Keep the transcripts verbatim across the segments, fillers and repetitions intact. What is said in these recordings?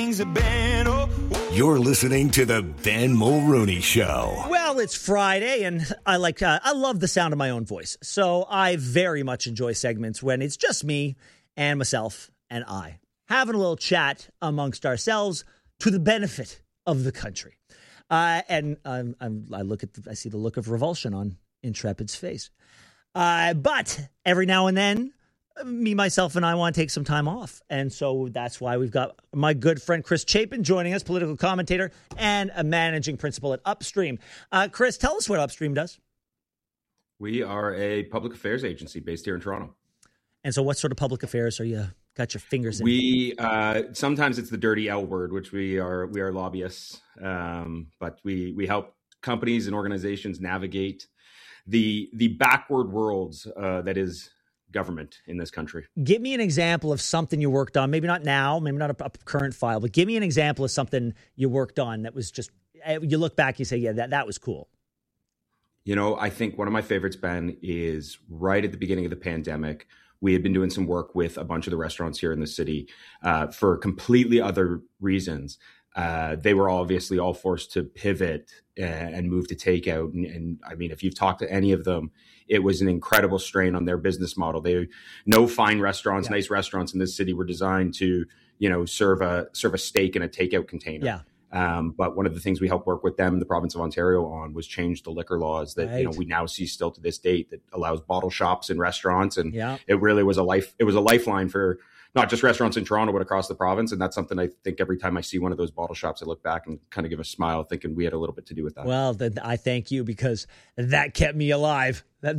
You're listening to the Ben Mulrooney Show. Well, it's Friday, and I like uh, I love the sound of my own voice. So I very much enjoy segments when it's just me and myself and I having a little chat amongst ourselves to the benefit of the country. Uh, and um, I'm, I look at the, I see the look of revulsion on Intrepid's face. Uh, but every now and then, me, myself, and I want to take some time off. And so that's why we've got my good friend Chris Chapin joining us, political commentator and a managing principal at Upstream. Uh, Chris, tell us what Upstream does. We are a public affairs agency based here in Toronto. And so what sort of public affairs are you got your fingers in? We uh, sometimes it's the dirty L word, which we are we are lobbyists, um, but we we help companies and organizations navigate the the backward worlds uh, that is government in this country. Give me an example of something you worked on. Maybe not now, maybe not a, a current file, but give me an example of something you worked on that was just, you look back, you say, yeah, that, that was cool. You know, I think one of my favorites, Ben, is right at the beginning of the pandemic. We had been doing some work with a bunch of the restaurants here in the city uh, for completely other reasons. Uh, they were obviously all forced to pivot and, and move to takeout. And, and I mean, if you've talked to any of them, it was an incredible strain on their business model. They, no fine restaurants, yeah. nice restaurants in this city were designed to, you know, serve a serve a steak in a takeout container. Yeah. Um, but one of the things we helped work with them, the province of Ontario, on was change the liquor laws that, right. you know, we now see still to this date that allows bottle shops in restaurants. And yeah. it really was a life. It was a lifeline for not just restaurants in Toronto, but across the province. And that's something I think every time I see one of those bottle shops, I look back and kind of give a smile thinking we had a little bit to do with that. Well, th- I thank you because that kept me alive. uh,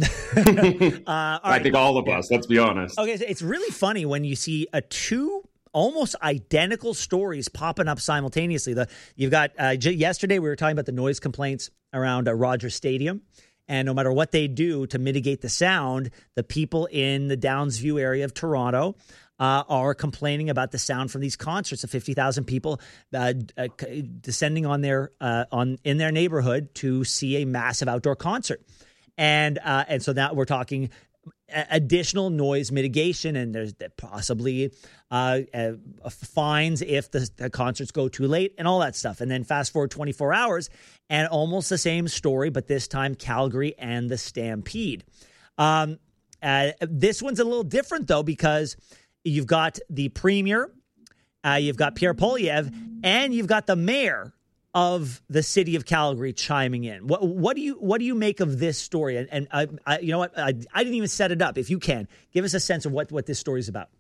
I right. think all of us, let's be honest. Okay. So it's really funny when you see a two almost identical stories popping up simultaneously. The You've got, uh, j- yesterday we were talking about the noise complaints around uh, Rogers Stadium. And no matter what they do to mitigate the sound, the people in the Downs View area of Toronto uh, are complaining about the sound from these concerts of fifty thousand people uh, uh, descending on their uh, on in their neighborhood to see a massive outdoor concert. And uh, and so now we're talking additional noise mitigation, and there's possibly uh, uh, fines if the, the concerts go too late and all that stuff. And then fast forward twenty-four hours and almost the same story, but this time Calgary and the Stampede. Um, uh, this one's a little different, though, because you've got the premier, uh, you've got Pierre Poilievre, and you've got the mayor of the city of Calgary chiming in. What, what do you what do you make of this story? And, and I, I, you know what? I, I didn't even set it up. If you can, give us a sense of what, what this story is about.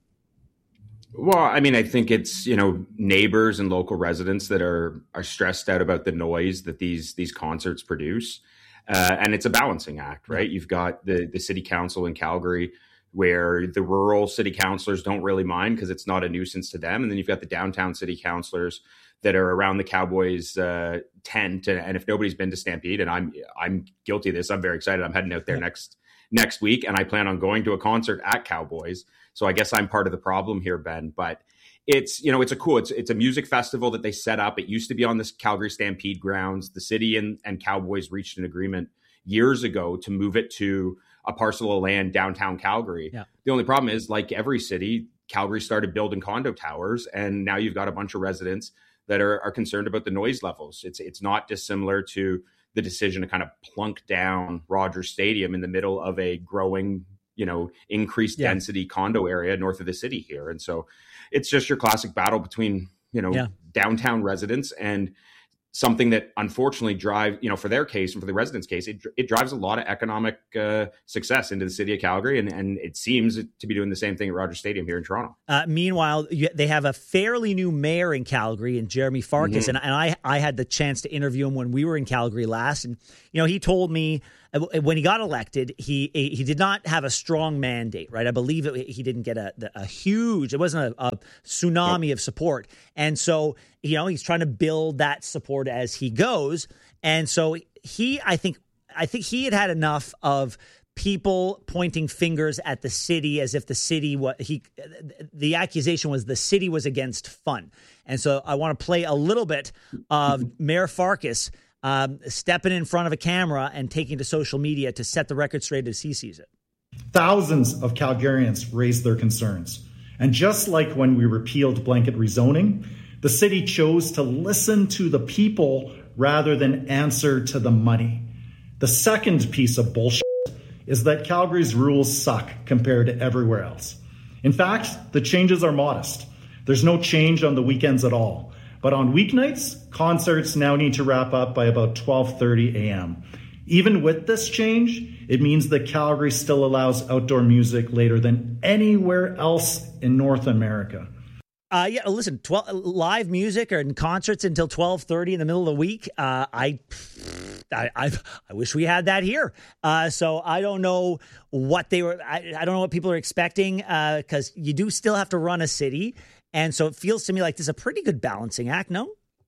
Well, I mean, I think it's, you know, neighbors and local residents that are are stressed out about the noise that these these concerts produce. Uh, and it's a balancing act, right? You've got the the city council in Calgary, where the rural city councilors don't really mind because it's not a nuisance to them. And then you've got the downtown city councilors that are around the Cowboys uh, tent. And, and if nobody's been to Stampede, and I'm I'm guilty of this, I'm very excited. I'm heading out there yeah. next next week, and I plan on going to a concert at Cowboys. So I guess I'm part of the problem here, Ben. But it's, you know, it's a cool, it's it's a music festival that they set up. It used to be on this Calgary Stampede grounds. The city and, and Cowboys reached an agreement years ago to move it to a parcel of land downtown Calgary. Yeah. The only problem is, like every city, Calgary started building condo towers, and now you've got a bunch of residents that are, are concerned about the noise levels. It's it's not dissimilar to the decision to kind of plunk down Rogers Stadium in the middle of a growing, you know, increased yeah. density condo area north of the city here. And so it's just your classic battle between, you know, yeah. downtown residents and something that unfortunately drive, you know, for their case and for the residents' case, it, it drives a lot of economic uh, success into the city of Calgary. And, and it seems to be doing the same thing at Rogers Stadium here in Toronto. Uh, meanwhile, you, they have a fairly new mayor in Calgary, and Jeremy Farkas. Mm-hmm. And, and I, I had the chance to interview him when we were in Calgary last. And, you know, he told me when he got elected, he he did not have a strong mandate, right? I believe it, he didn't get a, a huge, it wasn't a, a tsunami yep. of support. And so, you know, he's trying to build that support as he goes. And so he, I think, I think he had had enough of people pointing fingers at the city as if the city was, he, the accusation was the city was against fun. And so I want to play a little bit of Mayor Farkas um, stepping in front of a camera and taking to social media to set the record straight as he sees it. Thousands of Calgarians raised their concerns. And just like when we repealed blanket rezoning, The city chose to listen to the people rather than answer to the money. The second piece of bullshit is that Calgary's rules suck compared to everywhere else. In fact, the changes are modest. There's no change on the weekends at all. But on weeknights, concerts now need to wrap up by about twelve thirty a.m. Even with this change, it means that Calgary still allows outdoor music later than anywhere else in North America. Uh, yeah, listen, twelve, live music or in concerts until twelve thirty in the middle of the week. Uh, I, I, I, I wish we had that here. Uh, so I don't know what they were. I, I don't know what people are expecting because uh, you do still have to run a city. And so it feels to me like this is a pretty good balancing act, no?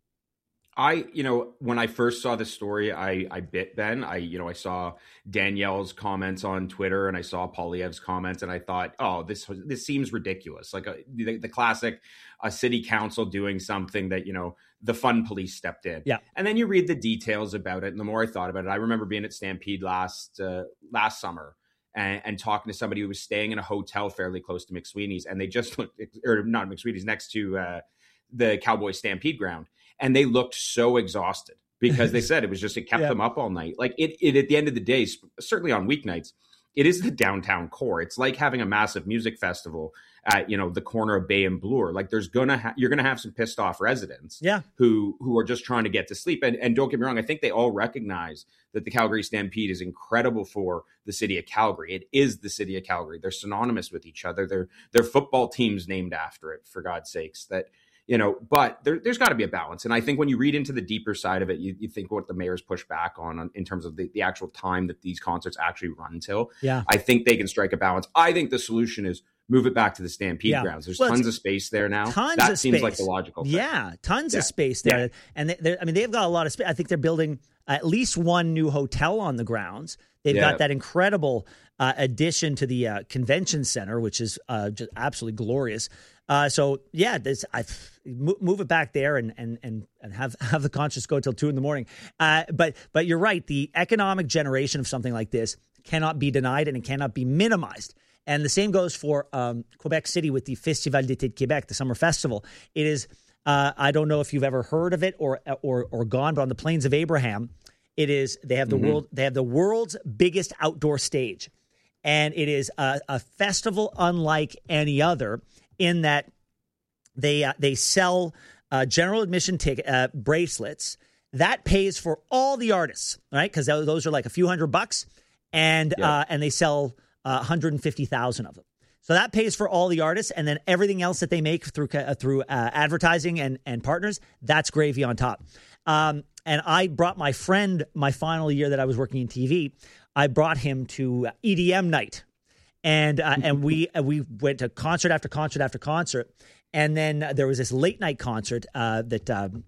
I, you know, when I first saw this story, I, I bit Ben. I, you know, I saw Danielle's comments on Twitter and I saw Poilievre's comments and I thought, oh, this this seems ridiculous. Like a, the, the classic, a city council doing something that, you know, the fun police stepped in. Yeah. And then you read the details about it. And the more I thought about it, I remember being at Stampede last uh, last summer and, and talking to somebody who was staying in a hotel fairly close to McSweeney's. And they just looked, or not McSweeney's, next to uh, the Cowboy Stampede ground. And they looked so exhausted because they said it was just, it kept yeah. them up all night. Like it, it, at the end of the day, certainly on weeknights, it is the downtown core. It's like having a massive music festival at, you know, the corner of Bay and Bloor. Like there's gonna, ha- you're gonna have some pissed off residents yeah. who, who are just trying to get to sleep. And, and don't get me wrong, I think they all recognize that the Calgary Stampede is incredible for the city of Calgary. It is the city of Calgary. They're synonymous with each other. They're, their football team's named after it, for God's sakes. That, you know, but there, there's got to be a balance. And I think when you read into the deeper side of it, you, you think what the mayor's pushed back on, on in terms of the, the actual time that these concerts actually run till. Yeah. I think they can strike a balance. I think the solution is move it back to the Stampede yeah. grounds. There's well, tons of space there now. Tons that of seems space. like the logical thing. Yeah, tons yeah. of space there. Yeah. And they, I mean, they've got a lot of space. I think they're building at least one new hotel on the grounds. They've yeah. got that incredible uh, addition to the uh, convention center, which is uh, just absolutely glorious. Uh, so yeah, this I move it back there and and and and have have the concerts go till two in the morning. Uh, but but you're right. The economic generation of something like this cannot be denied and it cannot be minimized. And the same goes for um, Quebec City with the Festival d'été de Québec, the summer festival. It is. Uh, I don't know if you've ever heard of it or or or gone, but on the Plains of Abraham, it is. They have the mm-hmm. world. They have the world's biggest outdoor stage, and it is a, a festival unlike any other. In that they uh, they sell uh, general admission ticket uh, bracelets that pays for all the artists, right? Because those are like a few hundred bucks, and yep. uh, and they sell uh, one hundred fifty thousand of them. So that pays for all the artists, and then everything else that they make through uh, through uh, advertising and and partners, that's gravy on top. Um, and I brought my friend my final year that I was working in T V. I brought him to E D M night. And uh, and we uh, we went to concert after concert after concert, and then uh, there was this late night concert uh, that um,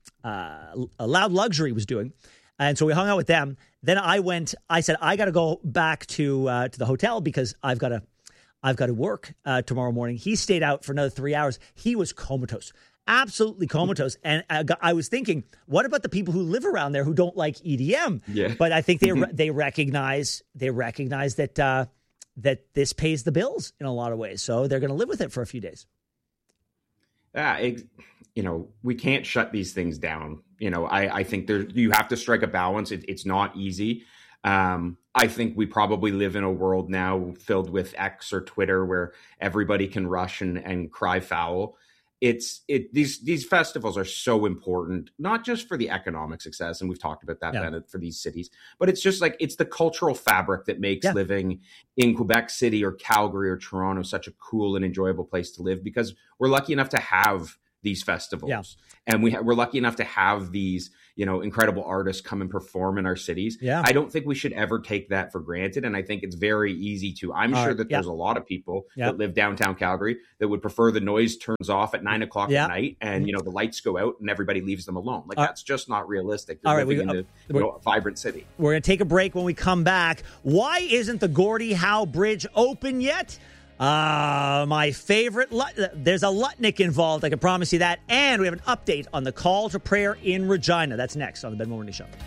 uh, Loud Luxury was doing, and so we hung out with them. Then I went. I said I got to go back to uh, to the hotel because I've got to I've got to work uh, tomorrow morning. He stayed out for another three hours. He was comatose, absolutely comatose. And I, got, I was thinking, what about the people who live around there who don't like E D M? Yeah. But I think they they recognize they recognize that. Uh, that this pays the bills in a lot of ways. So they're going to live with it for a few days. Yeah, it, you know, we can't shut these things down. You know, I, I think there you have to strike a balance. It, it's not easy. Um, I think we probably live in a world now filled with X or Twitter where everybody can rush and, and cry foul. It's it these these festivals are so important, not just for the economic success, and we've talked about that, yeah. Bennett, for these cities, but it's just like it's the cultural fabric that makes yeah. living in Quebec City or Calgary or Toronto such a cool and enjoyable place to live because we're lucky enough to have these festivals, yeah. and we ha- we're lucky enough to have these, you know, incredible artists come and perform in our cities. Yeah. I don't think we should ever take that for granted, and I think it's very easy to. I'm All sure right. that yeah. there's a lot of people yeah. that live downtown Calgary that would prefer the noise turns off at nine o'clock yeah. at night, and you know the lights go out and everybody leaves them alone. Like All that's just not realistic. They're All right, living we, uh, in a, you know, a vibrant city. We're going to take a break. When we come back, why isn't the Gordie Howe Bridge open yet? Uh, my favorite, there's a Lutnick involved, I can promise you that. And we have an update on the call to prayer in Regina. That's next on the Ben Mulroney Show.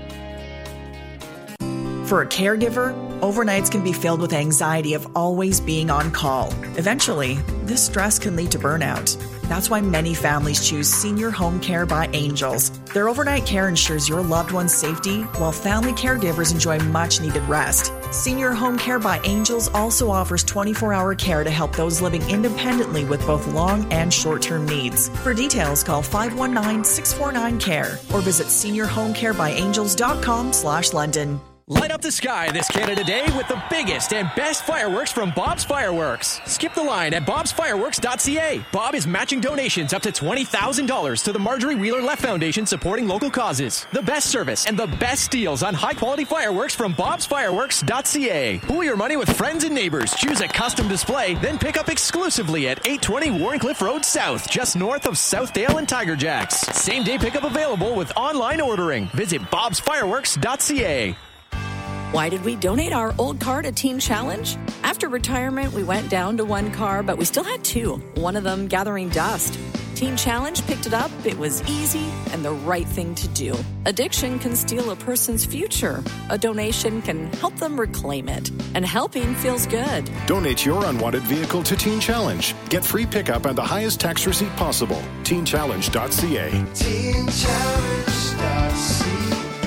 For a caregiver, overnights can be filled with anxiety of always being on call. Eventually, this stress can lead to burnout. That's why many families choose Senior Home Care by Angels. Their overnight care ensures your loved one's safety, while family caregivers enjoy much-needed rest. Senior Home Care by Angels also offers twenty-four hour care to help those living independently with both long and short-term needs. For details, call five one nine, six four nine, C A R E or visit senior home care by angels dot com slash London. Light up the sky this Canada Day with the biggest and best fireworks from Bob's Fireworks. Skip the line at bobs fireworks dot c a. Bob is matching donations up to twenty thousand dollars to the Marjorie Wheeler Left Foundation supporting local causes. The best service and the best deals on high-quality fireworks from bobs fireworks dot c a. Pool your money with friends and neighbors. Choose a custom display, then pick up exclusively at eight twenty Warrencliffe Road South, just north of Southdale and Tiger Jacks. Same-day pickup available with online ordering. Visit bobs fireworks dot c a. Why did we donate our old car to Teen Challenge? After retirement, we went down to one car, but we still had two, one of them gathering dust. Teen Challenge picked it up. It was easy and the right thing to do. Addiction can steal a person's future. A donation can help them reclaim it. And helping feels good. Donate your unwanted vehicle to Teen Challenge. Get free pickup and the highest tax receipt possible. teen challenge dot c a. teen challenge dot c a.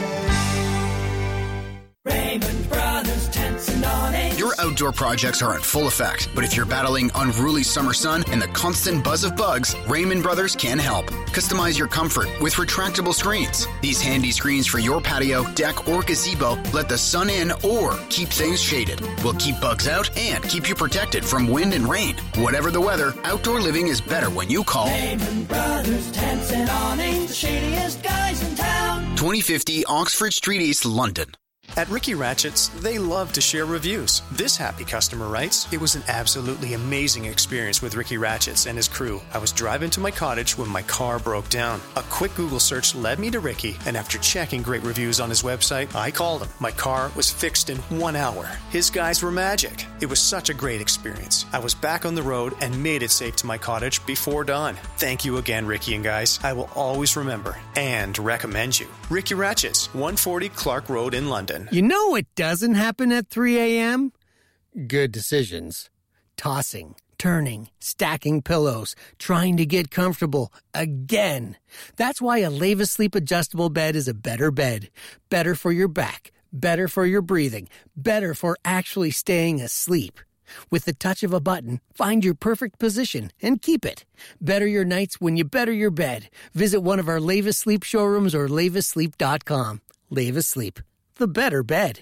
Raymond Brothers Tents and Awnings. Your outdoor projects are in full effect, but if you're battling unruly summer sun and the constant buzz of bugs, Raymond Brothers can help. Customize your comfort with retractable screens. These handy screens for your patio, deck, or gazebo let the sun in or keep things shaded. Will keep bugs out and keep you protected from wind and rain. Whatever the weather, outdoor living is better when you call Raymond Brothers Tents and Awnings, the shadiest guys in town. twenty fifty Oxford Street East, London. At Ricky Ratchett's, they love to share reviews. This happy customer writes, "It was an absolutely amazing experience with Ricky Ratchett's and his crew. I was driving to my cottage when my car broke down. A quick Google search led me to Ricky, and after checking great reviews on his website, I called him. My car was fixed in one hour. His guys were magic. It was such a great experience. I was back on the road and made it safe to my cottage before dawn. Thank you again, Ricky and guys. I will always remember and recommend you. Ricky Ratchett's, one forty Clark Road in London." You know what doesn't happen at three a.m.? Good decisions. Tossing, turning, stacking pillows, trying to get comfortable again. That's why a Leva Sleep adjustable bed is a better bed. Better for your back, better for your breathing, better for actually staying asleep. With the touch of a button, find your perfect position and keep it. Better your nights when you better your bed. Visit one of our Leva Sleep showrooms or leva sleep dot com. Leva Sleep. The better bed.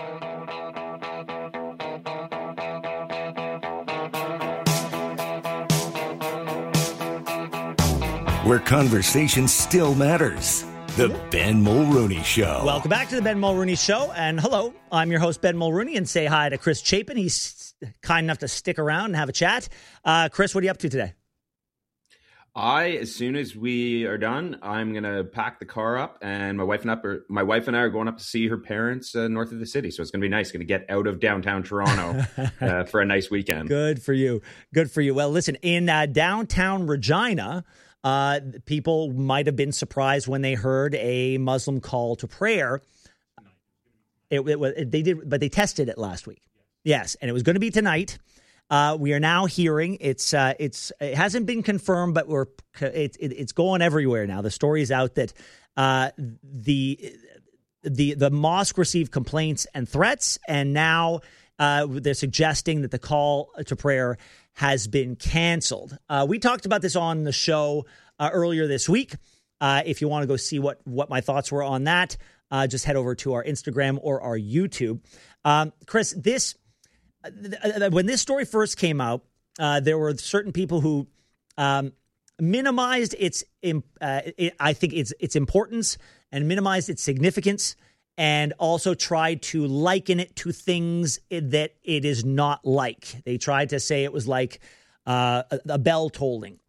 Where conversation still matters. The Ben Mulrooney Show. Welcome back to the Ben Mulrooney Show. And hello, I'm your host, Ben Mulrooney, and say hi to Chris Chapin. He's kind enough to stick around and have a chat. Uh, Chris, what are you up to today? I, as soon as we are done, I'm gonna pack the car up, and my wife and up are, my wife and I are going up to see her parents uh, north of the city. So it's gonna be nice. Gonna get out of downtown Toronto uh, for a nice weekend. Good for you. Good for you. Well, listen, in uh, downtown Regina, uh, people might have been surprised when they heard a Muslim call to prayer. It, it, it, they did, but they tested it last week. Yes, and it was going to be tonight. Uh, we are now hearing it's uh, it's it hasn't been confirmed, but we're it, it, it's going everywhere now. The story is out that uh, the the the mosque received complaints and threats, and now uh, they're suggesting that the call to prayer has been canceled. Uh, we talked about this on the show uh, earlier this week. Uh, if you want to go see what what my thoughts were on that, uh, just head over to our Instagram or our YouTube. Um, Chris, this. When this story first came out, uh, there were certain people who um, minimized its, uh, it, I think, its its importance and minimized its significance, and also tried to liken it to things that it is not like. They tried to say it was like uh, a, a bell tolling,